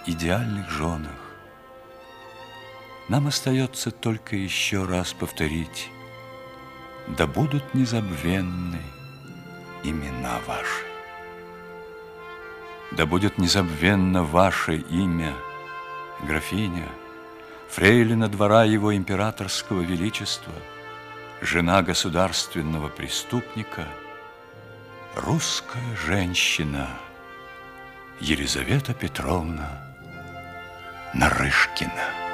идеальных женах. Нам остается только еще раз повторить: да будут незабвенны имена ваши. Да будет незабвенно ваше имя, графиня, фрейлина двора его императорского величества, жена государственного преступника, русская женщина Елизавета Петровна Нарышкина.